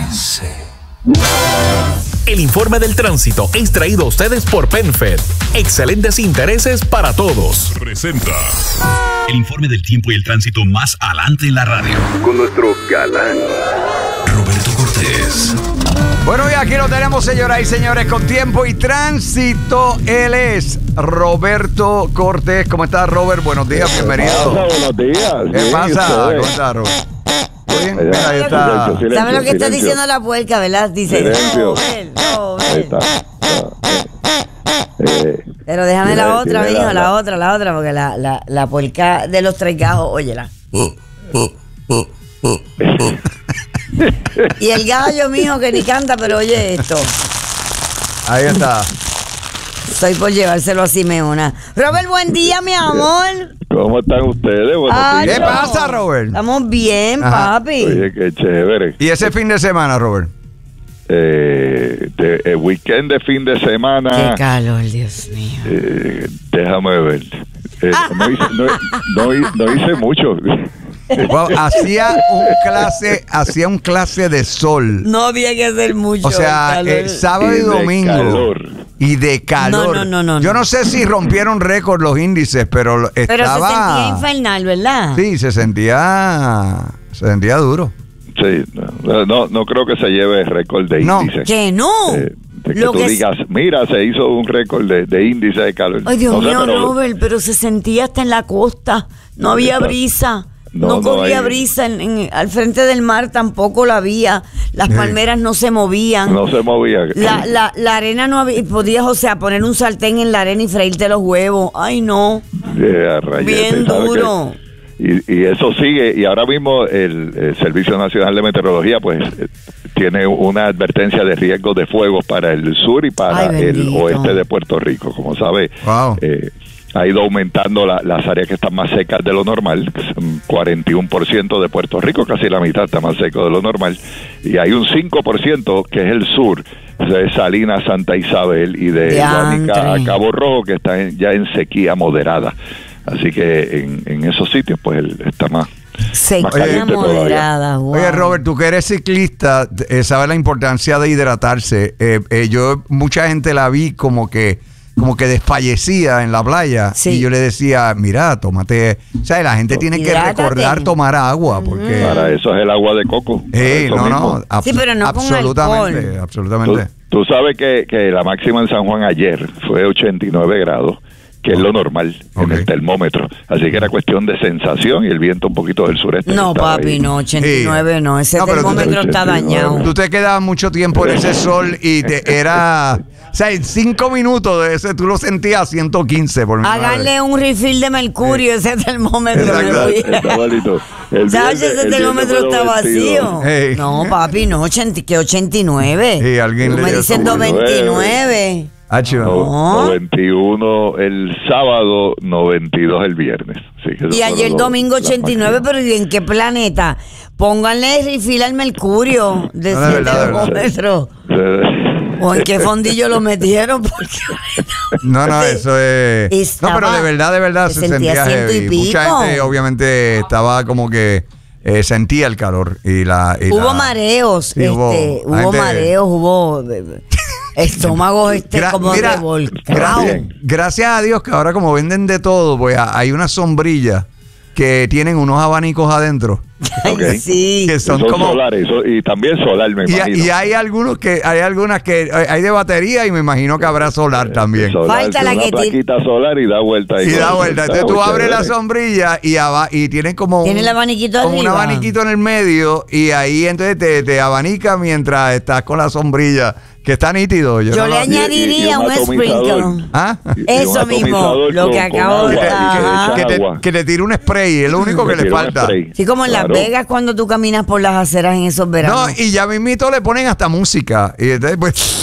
El informe del tránsito es traído a ustedes por PenFed. Excelentes intereses para todos. Presenta el informe del tiempo y el tránsito más adelante en la radio. Con nuestro galán Roberto Cortés. Bueno, y aquí lo tenemos, señoras y señores, con tiempo y tránsito. Él es Roberto Cortés. ¿Cómo estás, Robert? Buenos días, bienvenido. Buenos días. ¿Qué pasa? ¿Cómo estás, Robert? Bien, mira, ahí está. ¿Sabes lo que está diciendo la puerca, verdad? Dice, Silencio. Ahí está. Pero déjame la otra, tiene mijo, la otra, porque la puerca de los tres gajos, óyela. Y el gallo, mijo, que ni canta, pero oye esto. Ahí está. Estoy por llevárselo así, Simeona. Robert, buen día, mi amor. ¿Cómo están ustedes? Ay, ¿Qué no. pasa, Robert? Estamos bien, Ajá. papi. Oye, qué chévere. ¿Y ese fin de semana, Robert? El weekend de fin de semana. Qué calor, Dios mío. Déjame ver. No hice mucho. Wow, hacía un clase de sol. No había que hacer mucho. O sea, sábado y domingo. Calor. Y de calor. No. Yo no sé si rompieron récord los índices, pero estaba... Pero se sentía infernal, ¿verdad? Sí, se sentía duro. Sí, no creo que se lleve récord de No. índice. ¿Que no? De que Lo tú que digas, mira, se hizo un récord de índice de calor. Ay, Dios No sé, mío, pero- Robert, pero se sentía hasta en la costa. No había Está- brisa. No, No corría hay- brisa. Al frente del mar tampoco la había. Las palmeras no se movían. No se movía. La arena no había. Podías, o sea, poner un sartén en la arena y freírte los huevos. Ay, no. A rayete, Bien ¿sabe duro. qué? Y eso sigue, y ahora mismo el Servicio Nacional de Meteorología pues tiene una advertencia de riesgo de fuego para el sur y para Ay, el bendito. oeste de Puerto Rico. Como sabe, Wow. ha ido aumentando las áreas que están más secas de lo normal, que son 41% de Puerto Rico, casi la mitad está más seco de lo normal, y hay un 5% que es el sur, de Salinas, Santa Isabel y de Diantre. Guánica a Cabo Rojo, que está ya en sequía moderada. Así que en esos sitios pues está más Sequía caliente moderada. Wow. Oye, Robert, tú que eres ciclista, sabes la importancia de hidratarse. Yo mucha gente la vi como que desfallecía en la playa. Sí. Y yo le decía, mira, tómate... O sea, la gente tiene que Hidrátate. recordar tomar agua, porque... Para eso es el agua de coco. Para eso mismo. Sí, pero no con absolutamente, alcohol. absolutamente. Tú sabes que la máxima en San Juan ayer fue 89 grados, que es lo normal en el termómetro. Así que era cuestión de sensación y el viento un poquito del sureste. No, estaba papi, ahí. no, 89 no. Ese No, pero termómetro está 89. dañado. Tú te quedabas mucho tiempo en ese sol y era... O sea, en 5 minutos de ese tú lo sentías a 115 por mi madre. Háganle un refill de mercurio a ese termómetro. Exacto. Está bonito. El ¿Sabes? viernes- Ese el termómetro viernes está fue vacío. Hey. No, papi, no, que 89. Sí, alguien Tú le me dio dices su- 29. Ah, chido. No. 91 el sábado, 92 el viernes. Así que Y eso ayer fueron domingo las 89, pero ¿y en qué planeta? Pónganle refill al mercurio de No, de ese verdad, de verdad. termómetro. máximas. ¿O en qué fondillo lo metieron? Porque No, eso es... Estaba- No, pero de verdad se se sentía sentía 100 y heavy. Mucha pico. gente obviamente estaba como que sentía el calor. Hubo mareos, Sí, hubo la gente- mareos, hubo estómagos como Mira, revolcados. gracias a Dios que ahora como venden de todo, pues hay una sombrilla que tienen unos abanicos adentro. Ay, Ok. sí. Que son Son como... solares y también solar, me imagino. Y hay algunas que hay de batería y me imagino que habrá solar también. Solar, Falta tiene la una que tiene- plaquita solar y da vuelta. ahí Y con da el vuelta. sol. Entonces tú Está abres la chévere. sombrilla y tienen como Tiene el abaniquito como un arriba. abaniquito en el medio y ahí entonces te abanica mientras estás con la sombrilla, que está nítido. Yo no le lo- añadiría y un un atomizador. sprinkle. ¿Ah? Y un Eso mismo, atomizador lo que con acabo de- agua y que Ajá. echa agua. Que te tire un spray, es lo único que Le le tira un falta. spray. Sí, como en Las Claro. Vegas cuando tú caminas por las aceras en esos No, veranos. y ya mismito le ponen hasta música. Y entonces, pues,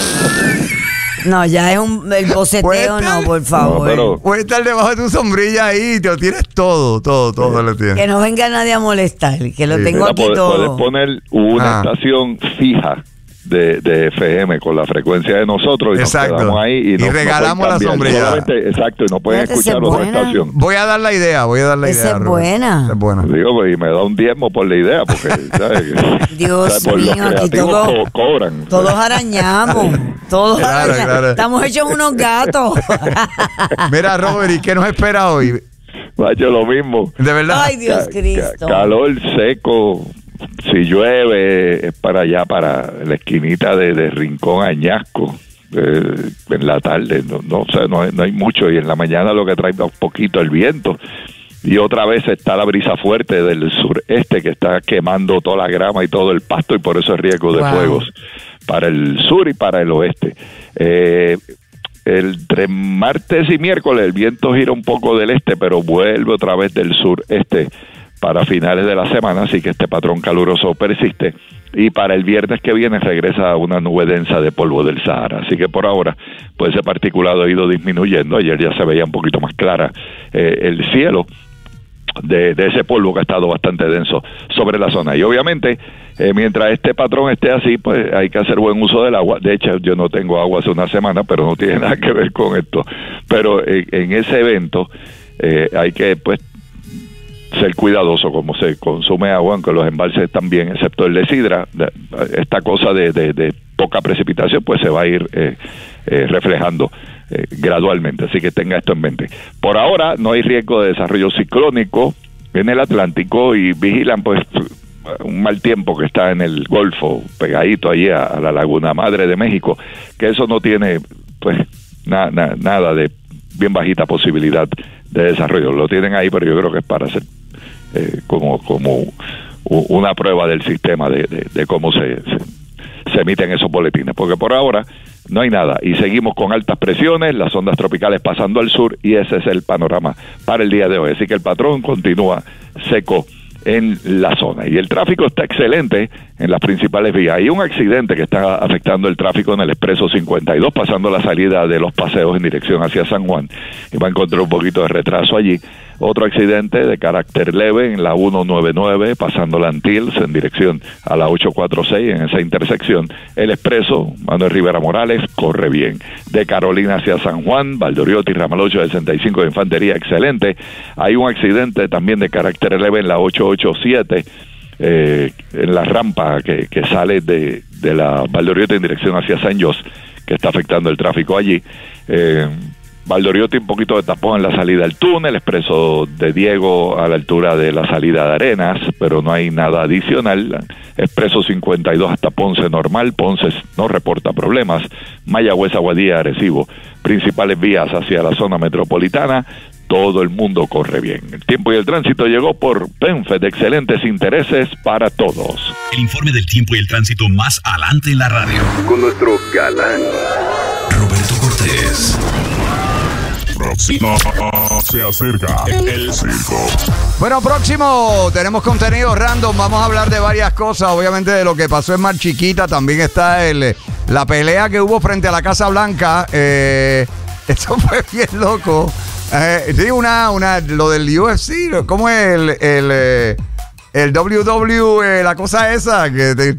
No, ya es el boceteo, Puede no, estar- por favor. No, pero- puedes estar debajo de tu sombrilla ahí y te lo tienes todo lo tienes. Que no venga nadie a molestar, que lo Sí. tengo Mira, aquí puedes todo. poner una Ah. estación fija de FM con la frecuencia de nosotros y exacto. nos quedamos ahí y regalamos la sombrilla. Exacto, y no pueden escuchar otra estación. Voy a dar la idea. Esa es buena. Esa es buena. Digo, pues, y me da un diezmo por la idea, porque ¿sabes? Dios por mío, los aquí creativos cobran. todos arañamos. Todos arañamos. Claro. Estamos hechos unos gatos. Mira, Robert, ¿y qué nos espera hoy? Vaya, lo mismo. De verdad. Ay, Dios Cristo. Calor seco. Si llueve, es para allá, para la esquinita de Rincón Añasco. En la tarde, no hay mucho. Y en la mañana lo que trae un poquito el viento. Y otra vez está la brisa fuerte del sureste que está quemando toda la grama y todo el pasto, y por eso es riesgo de fuegos para el sur y para el oeste. Entre martes y miércoles el viento gira un poco del este, pero vuelve otra vez del sureste para finales de la semana, así que este patrón caluroso persiste. Y para el viernes que viene regresa una nube densa de polvo del Sahara. Así que por ahora, pues ese particulado ha ido disminuyendo. Ayer ya se veía un poquito más clara el cielo de ese polvo que ha estado bastante denso sobre la zona. Y obviamente, mientras este patrón esté así, pues hay que hacer buen uso del agua. De hecho, yo no tengo agua hace una semana, pero no tiene nada que ver con esto. Pero en ese evento hay que, pues, ser cuidadoso como se consume agua, aunque los embalses están bien, excepto el de Sidra. Esta cosa de poca precipitación pues se va a ir reflejando gradualmente, así que tenga esto en mente. Por ahora no hay riesgo de desarrollo ciclónico en el Atlántico y vigilan pues un mal tiempo que está en el Golfo, pegadito allí a la Laguna Madre de México, que eso no tiene pues nada de bien bajita posibilidad de desarrollo. Lo tienen ahí, pero yo creo que es para hacer como una prueba del sistema de cómo se emiten esos boletines, porque por ahora no hay nada y seguimos con altas presiones, las ondas tropicales pasando al sur, y ese es el panorama para el día de hoy. Así que el patrón continúa seco en la zona y el tráfico está excelente en las principales vías. Hay un accidente que está afectando el tráfico en el Expreso 52 pasando la salida de Los Paseos en dirección hacia San Juan, y va a encontrar un poquito de retraso allí. Otro accidente de carácter leve en la 199 pasando la Antilles en dirección a la 846 en esa intersección. El Expreso Manuel Rivera Morales corre bien. De Carolina hacia San Juan, Valdoriotti, Ramal 865 de Infantería, excelente. Hay un accidente también de carácter leve en la 887 en la rampa que sale de la Valdoriotti en dirección hacia San Jos, que está afectando el tráfico allí. Valdoriotti un poquito de tapón en la salida del túnel, Expreso de Diego a la altura de la salida de Arenas, pero no hay nada adicional. Expreso 52 hasta Ponce normal, Ponce no reporta problemas. Mayagüez, Aguadilla, Arecibo, principales vías hacia la zona metropolitana, todo el mundo corre bien. El tiempo y el tránsito llegó por PenFed, excelentes intereses para todos. El informe del tiempo y el tránsito más adelante en la radio. Con nuestro galán Roberto Cortés. Próximo se acerca el circo. Bueno, próximo tenemos contenido random. Vamos a hablar de varias cosas. Obviamente de lo que pasó en Mar Chiquita. También está la pelea que hubo frente a la Casa Blanca. Esto fue bien loco. Sí, lo del UFC. ¿Cómo es el WWE? La cosa esa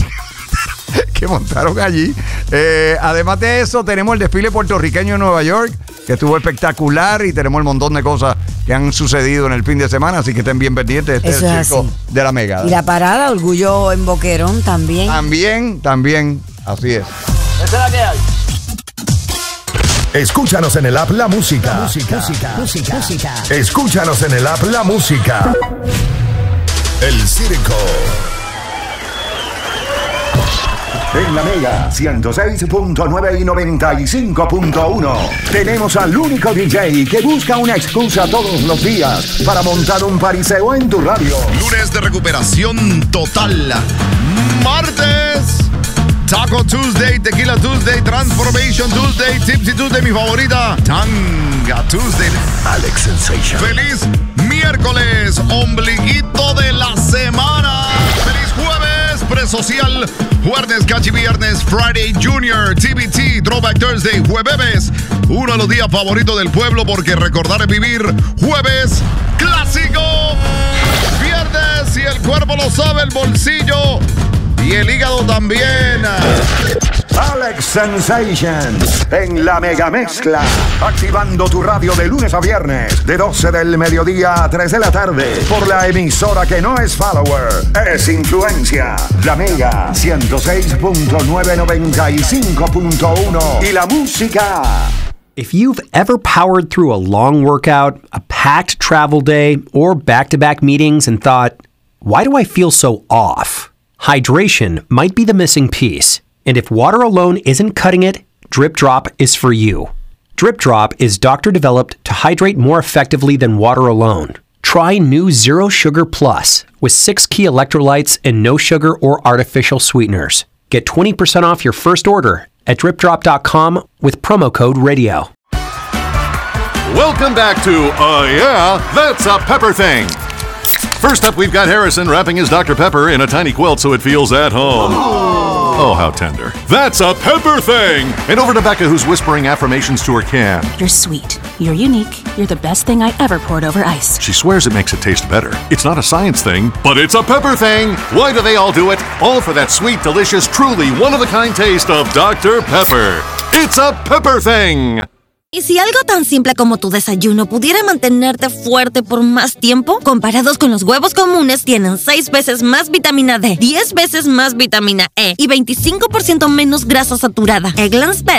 que montaron allí. Además de eso, tenemos el desfile puertorriqueño en Nueva York, que estuvo espectacular, y tenemos un montón de cosas que han sucedido en el fin de semana, así que estén bien pendientes. Este es el circo de la Mega. Y la parada, Orgullo en Boquerón también. También, así es. Esa es la que hay. Escúchanos en el app La Música. Escúchanos en el app La Música. El circo. En la Mega 106.9 y 95.1 tenemos al único DJ que busca una excusa todos los días para montar un pariseo en tu radio. Lunes de recuperación total. Martes, Taco Tuesday, Tequila Tuesday, Transformation Tuesday, Tipsy Tuesday, mi favorita, Tanga Tuesday. Alex Sensation. Feliz miércoles, ombliguito de la semana. Feliz jueves, presocial. Jueves, Cachi Viernes, Friday Junior, TBT, Throwback Thursday, Jueves, uno de los días favoritos del pueblo porque recordar es vivir. Jueves, clásico. Viernes, si el cuerpo lo sabe, el bolsillo y el hígado también. Alex Sensation en la mega mezcla, activando tu radio de lunes a viernes de 12 del mediodía a 3 de la tarde por la emisora que no es follower, es influencia, la Mega 106.995.1 y la música. If you've ever powered through a long workout, a packed travel day, or back-to-back meetings and thought, why do I feel so off? Hydration might be the missing piece. And if water alone isn't cutting it, Drip Drop is for you. Drip Drop is doctor-developed to hydrate more effectively than water alone. Try new Zero Sugar Plus with 6 key electrolytes and no sugar or artificial sweeteners. Get 20% off your first order at dripdrop.com with promo code RADIO. Welcome back to Yeah, That's a Pepper Thing. First up, we've got Harrison wrapping his Dr. Pepper in a tiny quilt so it feels at home. Oh, how tender. That's a Pepper Thing! And over to Becca, who's whispering affirmations to her can. You're sweet. You're unique. You're the best thing I ever poured over ice. She swears it makes it taste better. It's not a science thing, but it's a Pepper Thing! Why do they all do it? All for that sweet, delicious, truly one-of-a-kind taste of Dr. Pepper. It's a Pepper Thing! ¿Y si algo tan simple como tu desayuno pudiera mantenerte fuerte por más tiempo? Comparados con los huevos comunes, tienen 6 veces más vitamina D, 10 veces más vitamina E y 25% menos grasa saturada. Eggland's Best